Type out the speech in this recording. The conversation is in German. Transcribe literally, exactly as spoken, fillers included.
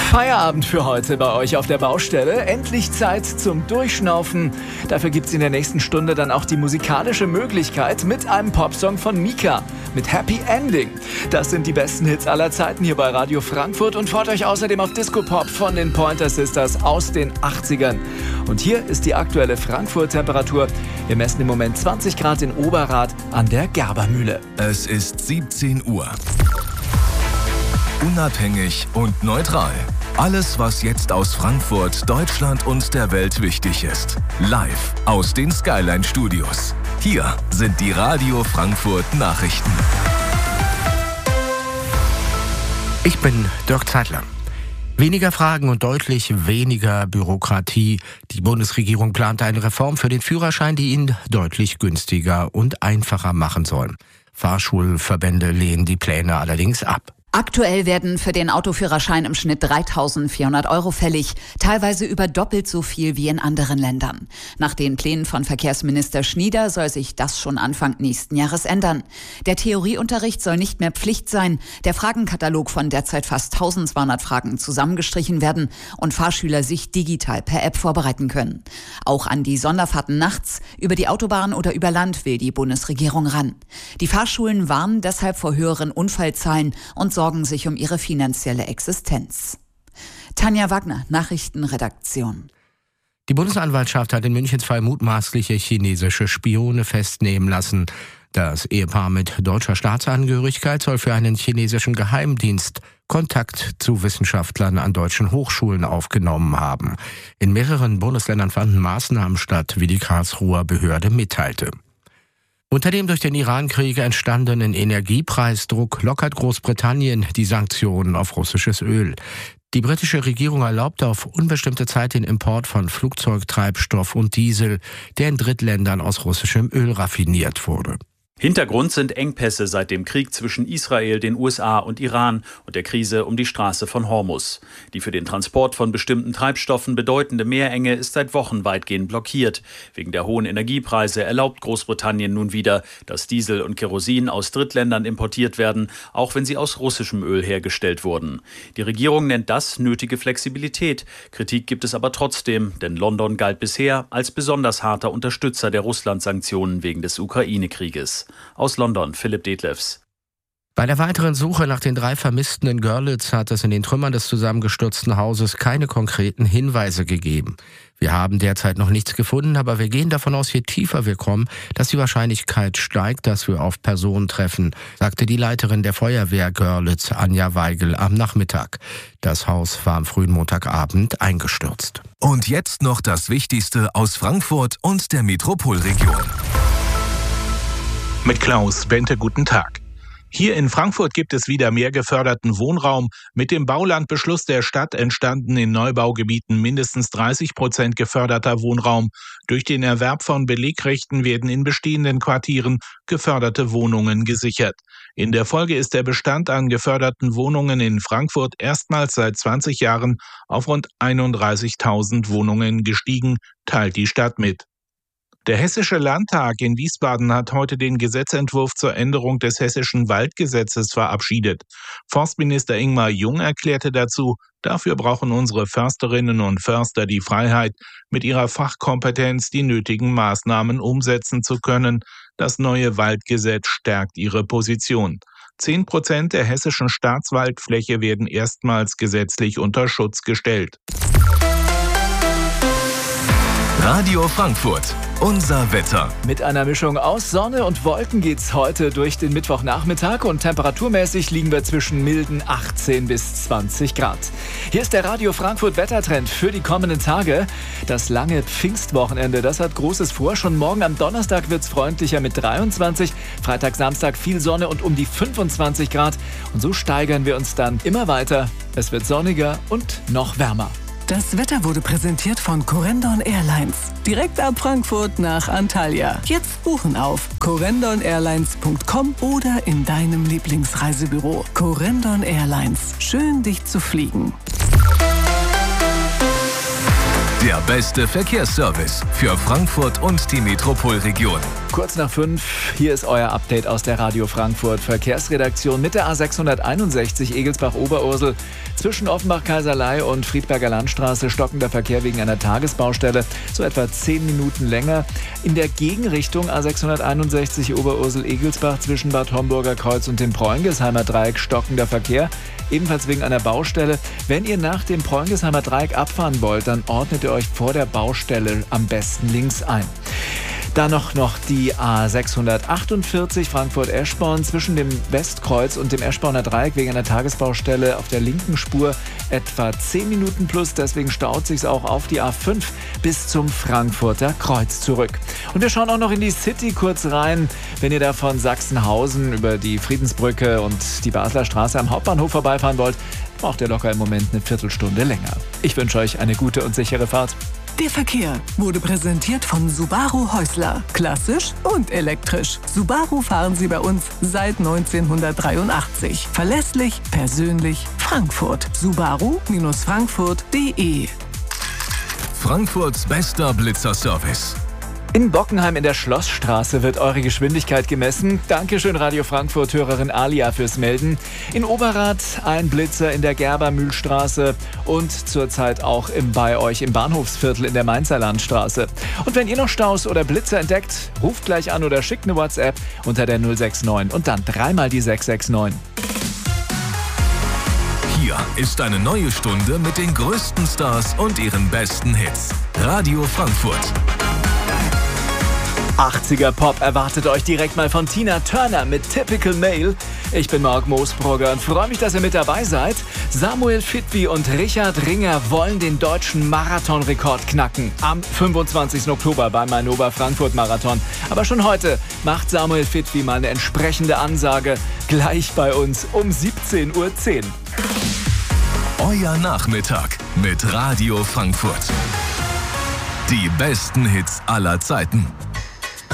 Feierabend für heute bei euch auf der Baustelle. Endlich Zeit zum Durchschnaufen. Dafür gibt es in der nächsten Stunde dann auch die musikalische Möglichkeit mit einem Popsong von Mika mit Happy Ending. Das sind die besten Hits aller Zeiten hier bei Radio Frankfurt und freut euch außerdem auf Disco-Pop von den Pointer Sisters aus den achtzigern. Und hier ist die aktuelle Frankfurt-Temperatur. Wir messen im Moment zwanzig Grad in Oberrad an der Gerbermühle. Es ist siebzehn Uhr. Unabhängig und neutral. Alles, was jetzt aus Frankfurt, Deutschland und der Welt wichtig ist. Live aus den Skyline Studios. Hier sind die Radio Frankfurt Nachrichten. Ich bin Dirk Zeitler. Weniger Fragen und deutlich weniger Bürokratie. Die Bundesregierung plant eine Reform für den Führerschein, die ihn deutlich günstiger und einfacher machen soll. Fahrschulverbände lehnen die Pläne allerdings ab. Aktuell werden für den Autoführerschein im Schnitt dreitausendvierhundert Euro fällig, teilweise über doppelt so viel wie in anderen Ländern. Nach den Plänen von Verkehrsminister Schnieder soll sich das schon Anfang nächsten Jahres ändern. Der Theorieunterricht soll nicht mehr Pflicht sein, der Fragenkatalog von derzeit fast eintausendzweihundert Fragen zusammengestrichen werden und Fahrschüler sich digital per App vorbereiten können. Auch an die Sonderfahrten nachts, über die Autobahn oder über Land will die Bundesregierung ran. Die Fahrschulen warnen deshalb vor höheren Unfallzahlen und sorgen sich um ihre finanzielle Existenz. Tanja Wagner, Nachrichtenredaktion. Die Bundesanwaltschaft hat in München zwei mutmaßliche chinesische Spione festnehmen lassen. Das Ehepaar mit deutscher Staatsangehörigkeit soll für einen chinesischen Geheimdienst Kontakt zu Wissenschaftlern an deutschen Hochschulen aufgenommen haben. In mehreren Bundesländern fanden Maßnahmen statt, wie die Karlsruher Behörde mitteilte. Unter dem durch den Iran-Krieg entstandenen Energiepreisdruck lockert Großbritannien die Sanktionen auf russisches Öl. Die britische Regierung erlaubte auf unbestimmte Zeit den Import von Flugzeugtreibstoff und Diesel, der in Drittländern aus russischem Öl raffiniert wurde. Hintergrund sind Engpässe seit dem Krieg zwischen Israel, den U S A und Iran und der Krise um die Straße von Hormuz. Die für den Transport von bestimmten Treibstoffen bedeutende Meerenge ist seit Wochen weitgehend blockiert. Wegen der hohen Energiepreise erlaubt Großbritannien nun wieder, dass Diesel und Kerosin aus Drittländern importiert werden, auch wenn sie aus russischem Öl hergestellt wurden. Die Regierung nennt das nötige Flexibilität. Kritik gibt es aber trotzdem, denn London galt bisher als besonders harter Unterstützer der Russland-Sanktionen wegen des Ukraine-Krieges. Aus London, Philipp Detlefs. Bei der weiteren Suche nach den drei Vermissten in Görlitz hat es in den Trümmern des zusammengestürzten Hauses keine konkreten Hinweise gegeben. Wir haben derzeit noch nichts gefunden, aber wir gehen davon aus, je tiefer wir kommen, dass die Wahrscheinlichkeit steigt, dass wir auf Personen treffen, sagte die Leiterin der Feuerwehr Görlitz, Anja Weigel, am Nachmittag. Das Haus war am frühen Montagabend eingestürzt. Und jetzt noch das Wichtigste aus Frankfurt und der Metropolregion. Mit Klaus Bente, guten Tag. Hier in Frankfurt gibt es wieder mehr geförderten Wohnraum. Mit dem Baulandbeschluss der Stadt entstanden in Neubaugebieten mindestens dreißig Prozent geförderter Wohnraum. Durch den Erwerb von Belegrechten werden in bestehenden Quartieren geförderte Wohnungen gesichert. In der Folge ist der Bestand an geförderten Wohnungen in Frankfurt erstmals seit zwanzig Jahren auf rund einunddreißigtausend Wohnungen gestiegen, teilt die Stadt mit. Der Hessische Landtag in Wiesbaden hat heute den Gesetzentwurf zur Änderung des Hessischen Waldgesetzes verabschiedet. Forstminister Ingmar Jung erklärte dazu, dafür brauchen unsere Försterinnen und Förster die Freiheit, mit ihrer Fachkompetenz die nötigen Maßnahmen umsetzen zu können. Das neue Waldgesetz stärkt ihre Position. Zehn Prozent der hessischen Staatswaldfläche werden erstmals gesetzlich unter Schutz gestellt. Radio Frankfurt. Unser Wetter. Mit einer Mischung aus Sonne und Wolken geht's heute durch den Mittwochnachmittag und temperaturmäßig liegen wir zwischen milden achtzehn bis zwanzig Grad. Hier ist der Radio Frankfurt Wettertrend für die kommenden Tage. Das lange Pfingstwochenende, das hat Großes vor. Schon morgen am Donnerstag wird's freundlicher mit dreiundzwanzig, Freitag, Samstag viel Sonne und um die fünfundzwanzig Grad. Und so steigern wir uns dann immer weiter. Es wird sonniger und noch wärmer. Das Wetter wurde präsentiert von Corendon Airlines. Direkt ab Frankfurt nach Antalya. Jetzt buchen auf corendon airlines punkt com oder in deinem Lieblingsreisebüro. Corendon Airlines. Schön, dich zu fliegen. Der beste Verkehrsservice für Frankfurt und die Metropolregion. Kurz nach fünf, hier ist euer Update aus der Radio Frankfurt Verkehrsredaktion mit der A sechshunderteinundsechzig Egelsbach-Oberursel. Zwischen Offenbach-Kaiserlei und Friedberger Landstraße stockender Verkehr wegen einer Tagesbaustelle, so etwa zehn Minuten länger. In der Gegenrichtung A sechshunderteinundsechzig Oberursel-Egelsbach zwischen Bad Homburger Kreuz und dem Preungesheimer Dreieck stockender Verkehr, ebenfalls wegen einer Baustelle. Wenn ihr nach dem Preungesheimer Dreieck abfahren wollt, dann ordnet ihr euch vor der Baustelle am besten links ein. Dann noch, noch die A sechshundertachtundvierzig Frankfurt-Eschborn zwischen dem Westkreuz und dem Eschborner Dreieck wegen einer Tagesbaustelle auf der linken Spur etwa zehn Minuten plus. Deswegen staut sich auch auf die A fünf bis zum Frankfurter Kreuz zurück. Und wir schauen auch noch in die City kurz rein. Wenn ihr da von Sachsenhausen über die Friedensbrücke und die Basler Straße am Hauptbahnhof vorbeifahren wollt, braucht ihr locker im Moment eine Viertelstunde länger. Ich wünsche euch eine gute und sichere Fahrt. Der Verkehr wurde präsentiert von Subaru Häusler. Klassisch und elektrisch. Subaru fahren Sie bei uns seit neunzehnhundertdreiundachtzig. Verlässlich, persönlich, Frankfurt. Subaru Frankfurt punkt de. Frankfurts bester Blitzerservice. In Bockenheim in der Schlossstraße wird eure Geschwindigkeit gemessen. Dankeschön Radio Frankfurt Hörerin Alia fürs Melden. In Oberrad ein Blitzer in der Gerbermühlstraße und zurzeit auch im, bei euch im Bahnhofsviertel in der Mainzer Landstraße. Und wenn ihr noch Staus oder Blitzer entdeckt, ruft gleich an oder schickt eine WhatsApp unter der null sechs neun und dann dreimal die sechs sechs neun. Hier ist eine neue Stunde mit den größten Stars und ihren besten Hits. Radio Frankfurt. achtziger Pop erwartet euch direkt mal von Tina Turner mit Typical Male. Ich bin Marc Moosbrugger und freue mich, dass ihr mit dabei seid. Samuel Fitwi und Richard Ringer wollen den deutschen Marathonrekord knacken. Am fünfundzwanzigsten Oktober beim Mainova Frankfurt Marathon. Aber schon heute macht Samuel Fitwi mal eine entsprechende Ansage. Gleich bei uns um siebzehn Uhr zehn. Euer Nachmittag mit Radio Frankfurt. Die besten Hits aller Zeiten.